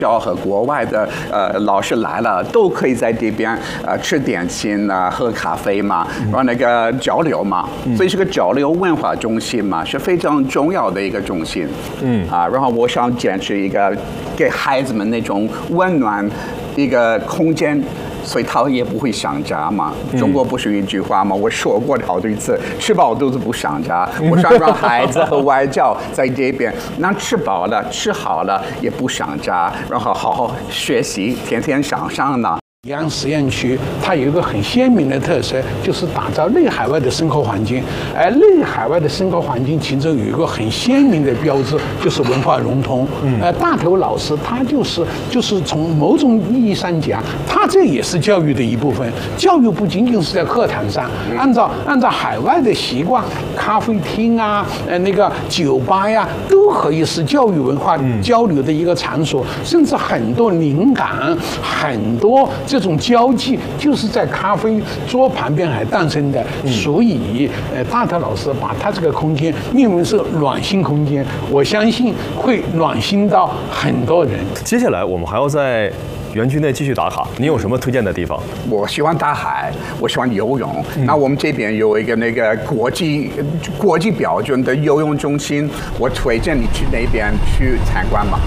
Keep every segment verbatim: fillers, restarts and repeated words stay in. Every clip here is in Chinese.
和国外的呃老师来了，都可以在这边呃吃点心啊、喝咖啡嘛，然后那个交流嘛，所以是个交流文化中心嘛，是非常重要的一个中心。嗯啊，然后我想坚持一个给孩子们那种温暖一个空间。所以他也不会想家嘛。中国不是一句话吗？我说过好多次，吃饱肚子不想家。我想让孩子和外教在这边，那吃饱了、吃好了也不想家，然后好好学习，天天向上呢。 宜安实验区它有一个很鲜明的特色，就是打造内海外的生活环境。而内海外的生活环境其中有一个很鲜明的标志，就是文化融通。嗯，呃，大头老师他就是就是从某种意义上讲，他这也是教育的一部分。教育不仅仅是在课堂上，按照按照海外的习惯，咖啡厅啊，呃，那个酒吧呀，都可以是教育文化交流的一个场所，甚至很多灵感，很多。这种交际就是在咖啡桌旁边还诞生的，嗯、所以，呃，大头老师把他这个空间命名是暖心空间，我相信会暖心到很多人。 接下来我们还要在园区内继续打卡，你有什么推荐的地方？ 我喜欢大海，我喜欢游泳。嗯、那我们这边有一个那个国际国际标准的游泳中心，我推荐你去那边去参观吧。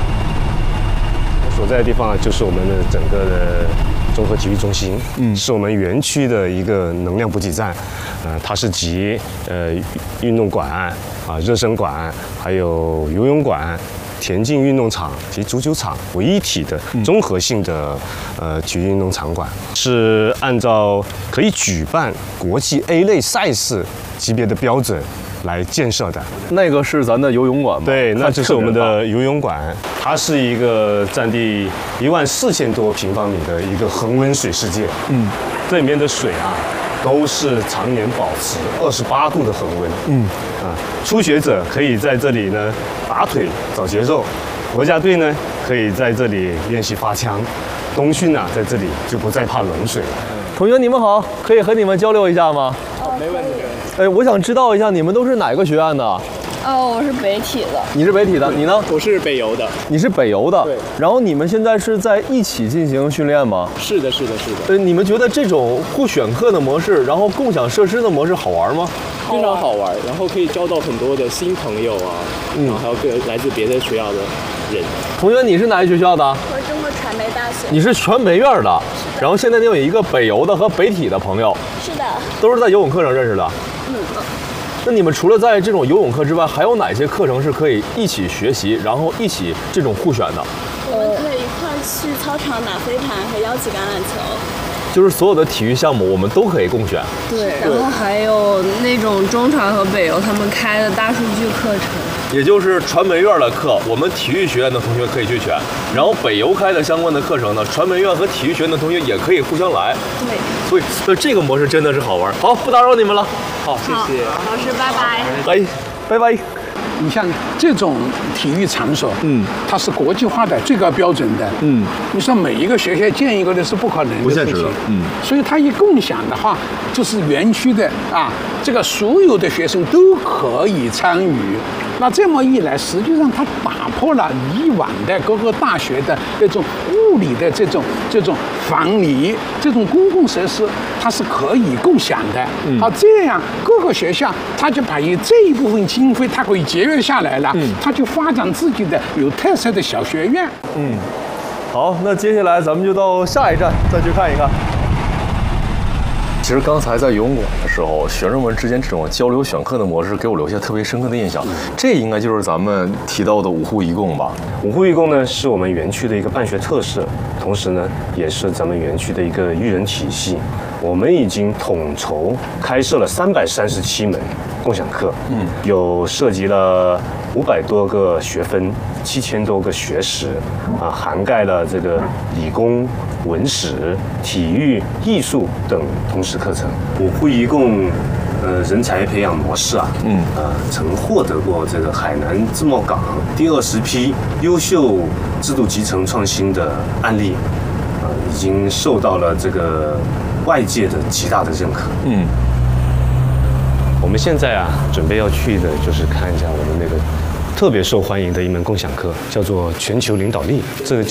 所在的地方就是我们的整个的综合体育中心，嗯，是我们园区的一个能量补给站，呃，它是集呃运动馆啊、热身馆，还有游泳馆、田径运动场及足球场为一体的综合性的呃体育运动场馆，是按照可以举办国际 A 类赛事级别的标准来建设的。 那个是咱的游泳馆吗？ 对，那就是我们的游泳馆，它是一个占地一万四千多平方米的一个恒温水世界。嗯，这里面的水啊，都是常年保持二十八度的恒温。嗯，啊，初学者可以在这里呢打腿找节奏，国家队呢可以在这里练习发枪，冬训啊在这里就不再怕冷水了。 同学你们好，可以和你们交流一下吗？ 哦，没问题。 哎，我想知道一下，你们都是哪个学院的？ 哦，我是北体的。 你是北体的，你呢？ 我是北邮的。 你是北邮的。 对。 然后你们现在是在一起进行训练吗？ 是的，是的，是的。 呃，你们觉得这种互选课的模式，然后共享设施的模式好玩吗？ 非常好玩，然后可以交到很多的新朋友啊，嗯，然后还有各来自别的学校的人。 同学，你是哪一学校的？ 我是中国传媒大学。 你是传媒院的。然后现在你有一个北邮的和北体的朋友。 是的。 都是在游泳课上认识的。 嗯。 那你们除了在这种游泳课之外，还有哪些课程是可以一起学习，然后一起这种互选的？ 我们可以一块儿去操场打飞盘和腰旗橄榄球。 就是所有的体育项目，我们都可以共选。 对，然后还有那种中传和北邮他们开的大数据课程。 也就是传媒院的课，我们体育学院的同学可以去选，然后北邮开的相关的课程呢，传媒院和体育学院的同学也可以互相来。 对， 所以，所以这个模式真的是好玩。好，不打扰你们了。 好，谢谢老师，拜拜。 来，拜拜。 你像这种体育场所，嗯，它是国际化的最高标准的，嗯，你说每一个学校建一个的是不可能的事情，嗯，所以它一共享的话，就是园区的啊，这个所有的学生都可以参与。那这么一来，实际上它打破了以往的各个大学的那种物理的这种这种防离，这种公共设施它是可以共享的。嗯，好，这样各个学校它就把以这一部分经费，它可以节约下来了，嗯，它就发展自己的有特色的小学院。 嗯，好，那接下来咱们就到下一站再去看一看。其实刚才在游泳馆的时候，学生们之间这种交流选课的模式给我留下特别深刻的印象。这应该就是咱们提到的五户一共吧？ 五户一共呢，是我们园区的一个办学特色，同时呢，也是咱们园区的一个育人体系。我们已经统筹开设了三百三十七门共享课，嗯，有涉及了五百多个学分，七千多个学时，啊，涵盖了这个理工、文史、体育、艺术等通识课程。五户一共，呃，人才培养模式啊，嗯，呃，曾获得过这个海南自贸港第二十批优秀制度集成创新的案例，呃，已经受到了这个外界的极大的认可。嗯，我们现在啊，准备要去的就是看一下我们那个特别受欢迎的一门共享课，叫做全球领导力。这个